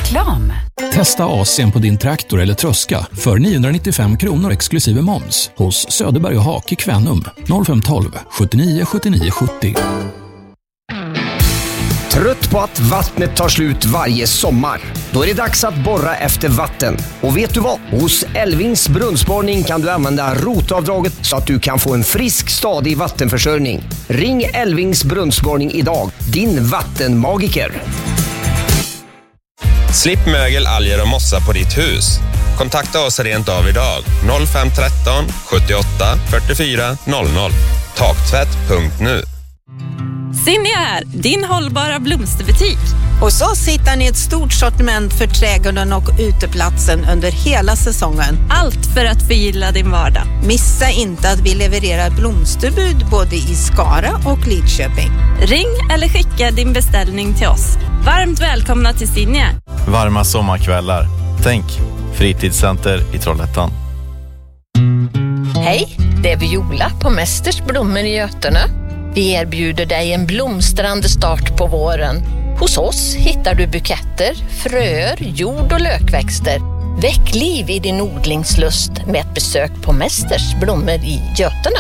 Reklam. Testa AC:n på din traktor eller tröska för 995 kronor exklusive moms hos Söderberg och Hak i Kvänum 0512 79 79 70. Trött på att vattnet tar slut varje sommar? Då är det dags att borra efter vatten. Och vet du vad? Hos Elvings brunnsborrning kan du använda rotavdraget så att du kan få en frisk, stadig vattenförsörjning. Ring Elvings brunnsborrning idag. Din vattenmagiker. Slipp mögel, alger och mossa på ditt hus. Kontakta oss rent av idag. 0513 78 44 00. Taktvätt.nu. Sinja här, din hållbara blomsterbutik. Hos oss hittar ni ett stort sortiment för trädgården och uteplatsen under hela säsongen. Allt för att förgylla din vardag. Missa inte att vi levererar blomsterbud både i Skara och Lidköping. Ring eller skicka din beställning till oss. Varmt välkomna till Sinja. Varma sommarkvällar. Tänk, fritidscenter i Trollhättan. Hej, det är Viola på Mästers blommor i Götene. Vi erbjuder dig en blomstrande start på våren. Hos oss hittar du buketter, fröer, jord- och lökväxter. Väck liv i din odlingslust med ett besök på Mästers blommor i Götene.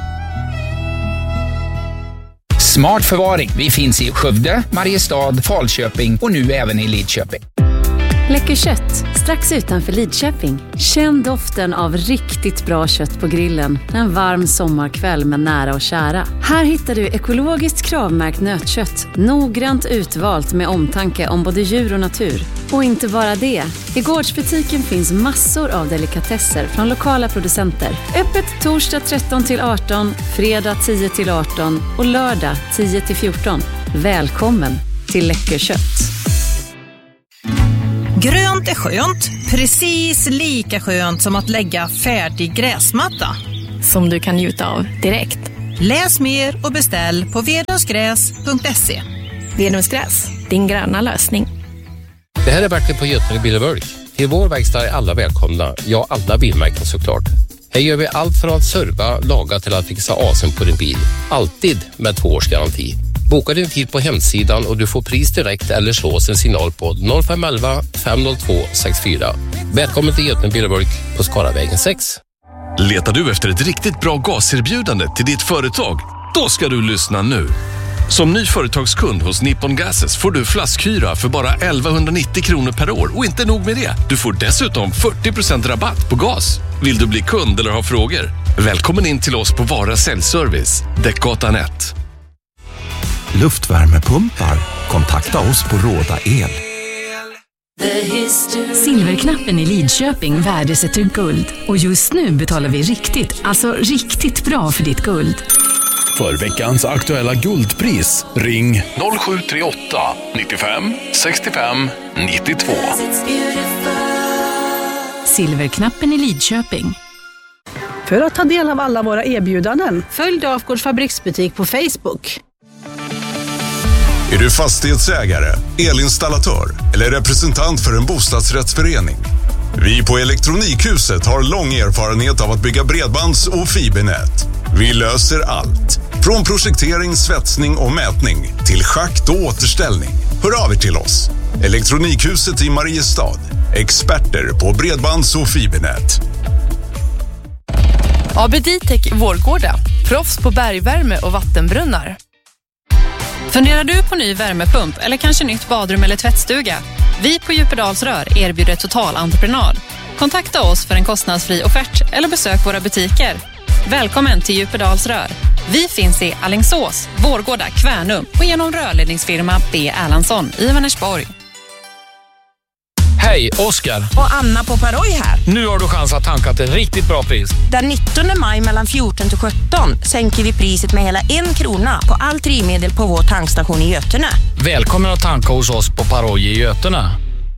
Smart förvaring. Vi finns i Skövde, Mariestad, Falköping och nu även i Lidköping. Läcker kött, strax utanför Lidköping. Känn doften av riktigt bra kött på grillen en varm sommarkväll med nära och kära. Här hittar du ekologiskt kravmärkt nötkött, noggrant utvalt med omtanke om både djur och natur. Och inte bara det. I gårdsbutiken finns massor av delikatesser från lokala producenter. Öppet torsdag 13-18, fredag 10-18 och lördag 10-14. Välkommen till Läcker kött. Grönt är skönt, precis lika skönt som att lägga färdig gräsmatta. Som du kan njuta av direkt. Läs mer och beställ på vedumsgräs.se. Vedumsgräs, din gröna lösning. Det här är Bertil på Götene Billerburg. Till vår verkstad är alla välkomna, ja alla bilmärken såklart. Här gör vi allt från att serva, laga till att fixa asen på din bil. Alltid med 2 års garanti. Boka din tid på hemsidan och du får pris direkt eller slå oss en signal på 0511 502 64. Välkommen till Götene Billerburg på Skaravägen 6. Letar du efter ett riktigt bra gaserbjudande till ditt företag? Då ska du lyssna nu. Som ny företagskund hos Nippon Gases får du flaskhyra för bara 1190 kronor per år. Och inte nog med det, du får dessutom 40% rabatt på gas. Vill du bli kund eller ha frågor? Välkommen in till oss på Vara Säljservice, Däckgatan 1. Luftvärmepumpar. Kontakta oss på Råda El. Silverknappen i Lidköping värdesätter guld. Och just nu betalar vi riktigt bra för ditt guld. För veckans aktuella guldpris, ring 0738 95 65 92. Silverknappen i Lidköping. För att ta del av alla våra erbjudanden, följ Dafgårds fabriksbutik på Facebook. Är du fastighetsägare, elinstallatör eller representant för en bostadsrättsförening? Vi på Elektronikhuset har lång erfarenhet av att bygga bredbands- och fibernät. Vi löser allt. Från projektering, svetsning och mätning till schakt och återställning. Hör av er till oss. Elektronikhuset i Mariestad. Experter på bredbands- och fibernät. ABD-Tech Vårgårda. Proffs på bergvärme och vattenbrunnar. Funderar du på ny värmepump eller kanske nytt badrum eller tvättstuga? Vi på Djupedalsrör erbjuder totalentreprenad. Kontakta oss för en kostnadsfri offert eller besök våra butiker. Välkommen till Djupedalsrör. Vi finns i Alingsås, Vårgårda, Kvänum och genom rörledningsfirma B. Erlandsson i Vänersborg. Hej, Oskar. Och Anna på Paroj här. Nu har du chans att tanka till ett riktigt bra pris. Den 19 maj mellan 14 till 17 sänker vi priset med hela 1 krona på allt drivmedel på vår tankstation i Götene. Välkommen att tanka hos oss på Paroj i Götene.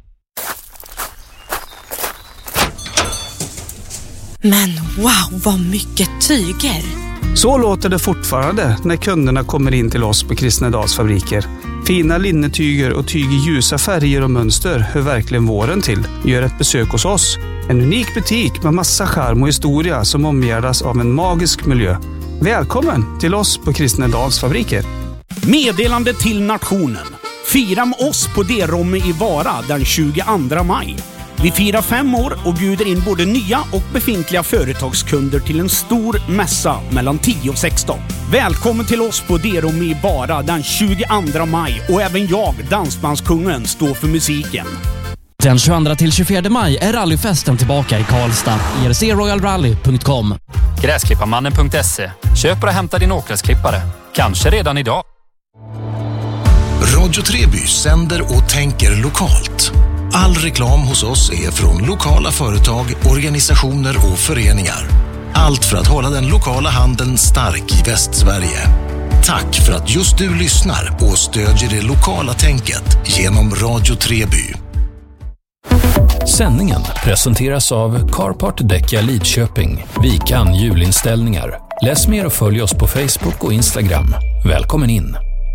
Men wow, vad mycket tyger! Så låter det fortfarande när kunderna kommer in till oss på Kristnedals fabriker. Fina linnetyger och tyg i ljusa färger och mönster hör verkligen våren till. Gör ett besök hos oss. En unik butik med massa charm och historia som omgärdas av en magisk miljö. Välkommen till oss på Kristnedals fabriker. Meddelande till nationen. Fira med oss på D-Romme i Vara den 22 maj. Vi firar 5 år och bjuder in både nya och befintliga företagskunder till en stor mässa mellan 10 och 16. Välkommen till oss på D-Romme i Vara den 22 maj och även jag, Dansbandskungen, står för musiken. Den 22-24 maj är rallyfesten tillbaka i Karlstad. rcroyalrally.com. Gräsklipparmannen.se. Köp och hämta din åkgräsklippare. Kanske redan idag. Radio Treby sänder och tänker lokalt. All reklam hos oss är från lokala företag, organisationer och föreningar. Allt för att hålla den lokala handeln stark i Västsverige. Tack för att just du lyssnar och stödjer det lokala tänket genom Radio Treby. Sändningen presenteras av Carpart Däcka Lidköping. Vi kan julinställningar. Läs mer och följ oss på Facebook och Instagram. Välkommen in!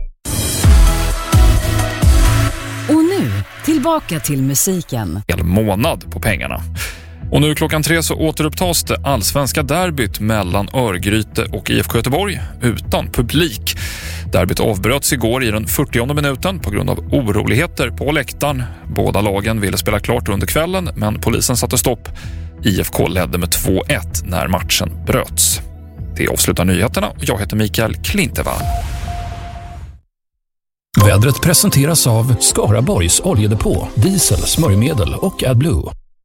Och nu, tillbaka till musiken. En månad på pengarna. Och nu klockan 3 så återupptas det allsvenska derbyt mellan Örgryte och IFK Göteborg utan publik. Derbyt avbröts igår i den 40:e minuten på grund av oroligheter på läktaren. Båda lagen ville spela klart under kvällen, men polisen satte stopp. IFK ledde med 2-1 när matchen bröts. Det avslutar nyheterna och jag heter Mikael Klintevall. Vädret presenteras av Skaraborgs oljedepå, diesel, smörjmedel och AdBlue.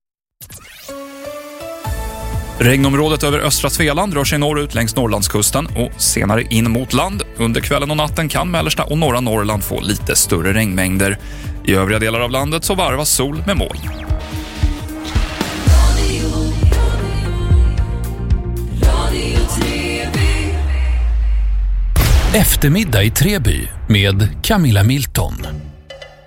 Regnområdet över östra Svealand rör sig norrut längs Norrlandskusten och senare in mot land. Under kvällen och natten kan mellersta och norra Norrland få lite större regnmängder. I övriga delar av landet så varvas sol med moln. Eftermiddag i Treby med Camilla Milton.